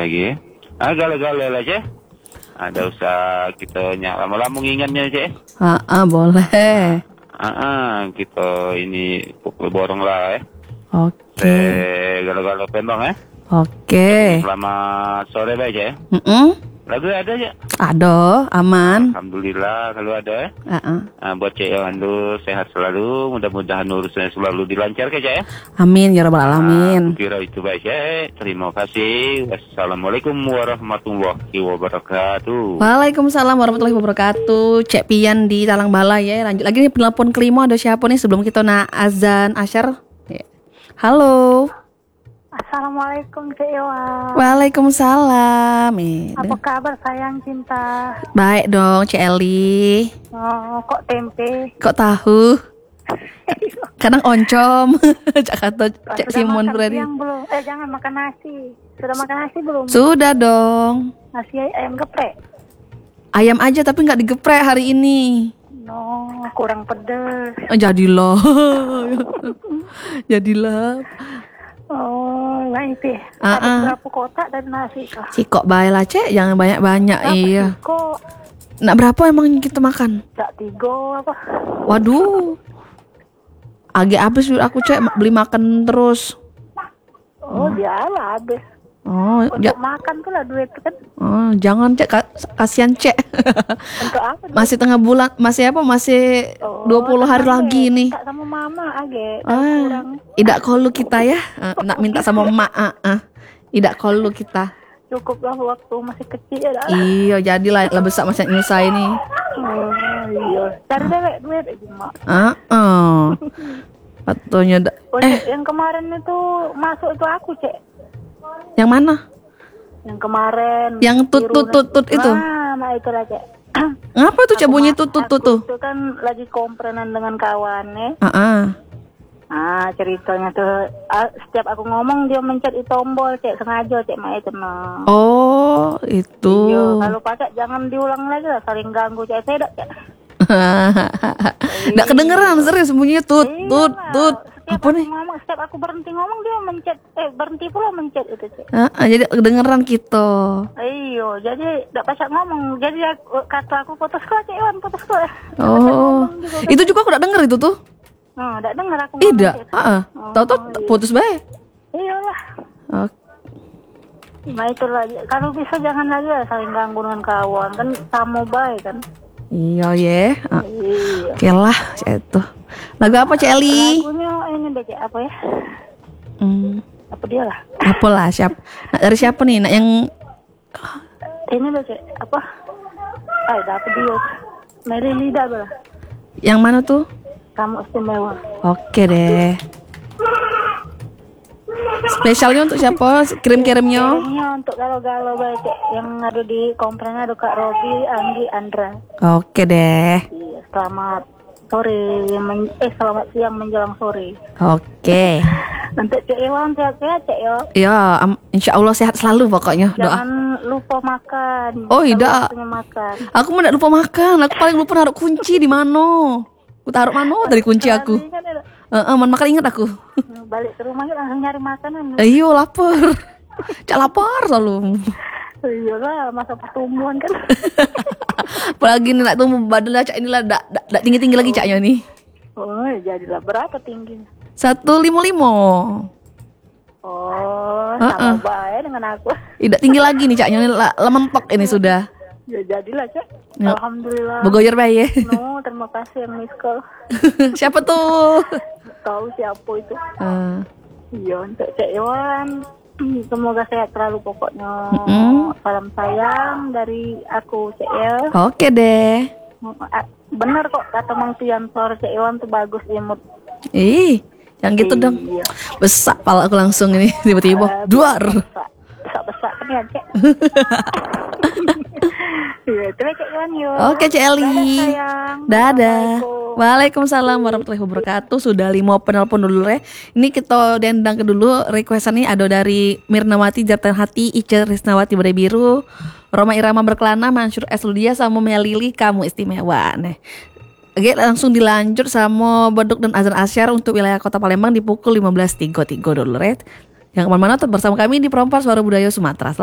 lagi. Galau-galau lah, Cek. Ada usah kita lama-lama ingatnya, Cek. Boleh. Kita ini pukul borong lah, Oke. Galau-galau Pembang, Oke. Selamat sore, Cek, ya. Lagu ada, Cek? Ada, aman. Alhamdulillah kalau ada, buat Cek Yohandu sehat selalu, mudah-mudahan urusannya selalu dilancarkan, Cek, ya. Amin ya rabbal alamin. Kira itu baik, Cek. Terima kasih. Wassalamualaikum warahmatullahi wabarakatuh. Waalaikumsalam warahmatullahi wabarakatuh. Cek Pian di Talang Balai ya. Lanjut lagi nih penelpon kelima, ada siapa nih sebelum kita azan asyar? Ya. Halo. Assalamualaikum Cek Iwan. Waalaikumsalam. Apa kabar sayang cinta? Baik dong Cek Eli. Oh, kok tempe? Kok tahu? Kadang oncom. Cak kata Cek Simon berarti. Belum. Jangan makan nasi. Sudah makan nasi belum? Sudah dong. Nasi ayam geprek. Ayam aja tapi nggak digeprek hari ini. No, kurang pedes. Jadilah. Jadilah. Oh, itu ya. Ada berapa kotak dan nasi kah? Cikok baik lah Cek, jangan banyak-banyak. Iya. Kok? Nak berapa emang kita makan? Tak 3 apa? Waduh. Agak habis aku Cek beli makan terus. Oh, biarlah habis. Oh, untuk makan tuh lah duit kan. Oh, jangan Cek, kasihan Cek. Untuk apa? Masih tengah bulan, masih 20 hari lagi nih. Tak sama mama age. Tidak kolu kita ya. Nak minta sama emak. Tidak kolu kita. Cukuplah waktu masih kecil ya. Iya, jadilah lah besar masih nyusah ini. Iya. Cari dewek duit aja mak. Patutnya yang kemarin itu masuk itu aku Cek. Yang mana? Yang kemarin. Yang tut itu. Nah itu lah Cek. Ngapa tuh Cek bunyi tut? Itu kan lagi komprenan dengan kawannya. Ceritanya tuh setiap aku ngomong dia mencet tombol Cek, sengaja Cek mak itu no. Oh itu. Iya, kalau pakai jangan diulang lagi lah, saling ganggu Cek. Saya Cek. Nggak kedengeran serius bunyinya tut. Apa nih? Setiap aku berhenti ngomong dia mencet, berhenti pula mencet itu Cek. Jadi kedengeran gitu. Iya, jadi nggak pasak ngomong. Jadi kata aku putus kok Cek Iwan, putus kok. Oh, itu juga aku nggak denger itu tuh. Nggak denger aku. Tidak. Tahu putus baik. Iyalah. Oke. Nah itulah. Kalau bisa jangan lagi lah saling ganggu dengan kawan kan sama baik kan. Iya ya. Iya. Oke lah, itu. Lagu apa Cek Eli? Lagunya ini deh Cek, apa ya? Apa dia lah? Apa lah siapa? Nak dari siapa nih? Nak yang ini deh Cek, apa? Apa dia? Mary Lida lah. Yang mana tuh? Kamu istimewa. Oke deh. Spesialnya untuk siapa? Kirim-kirimnya? Kirimnya untuk galau-galau baik Cek. Yang ada di komplainnya ada Kak Robi, Anggi, Andra. Oke deh. Iya, selamat sore, selamat siang menjelang sore. Oke. Untuk Cek Iwan sehat-sehat Cek yo. Ya, insya Allah sehat selalu pokoknya. Doa. Jangan lupa makan. Oh tidak. Makan. Aku mau lupa makan. Aku paling lupa naruh kunci di mana. Aku taruh mana dari kunci aku. Makan ingat aku. Balik ke rumah langsung nyari makanan. Iya lapar. Cak lapar selalu. Iyalah masa pertumbuhan kan. Apalagi nih nak tumbuh badan lah Cak inilah dak tinggi-tinggi lagi Caknya nih. Oh jadilah berapa tingginya? 155. Oh sama baik dengan aku. Tidak tinggi lagi nih Caknya lah mentok ini sudah. Ya jadilah Cak. Ya. Alhamdulillah. Begoyer bae ya. No, terima kasih yang miss call. Siapa tuh? Tahu siapa itu. Iya untuk Cek Iwan. Semoga sehat selalu pokoknya. Salam sayang dari aku Cek Il. Oke deh. Bener kok kata Mang Tiansor Cek Iwan tuh bagus imut. Yang gitu dong. Besak pala aku langsung ini tiba-tiba duar. Besak kan ya Cek. Iya, terima Cek Iwan yuk. Oke Cek Eli. Dadah. Waalaikumsalam warahmatullahi wabarakatuh. Sudah 5 penelpon dulu ya. Ini kita dendang ke dulu. Requestan ini ada dari Mirnawati Jatan Hati, Ica Risnawati Badai Biru, Roma Irama Berkelana, Mansur S. Ludia, sama Melili Kamu Istimewa. Nih. Oke, langsung dilanjut sama Beduk dan Azan Asyar untuk wilayah Kota Palembang di pukul 15.33 dulu ya. Yang kemana-mana tetap bersama kami di Perompas Suara Budaya Sumatera.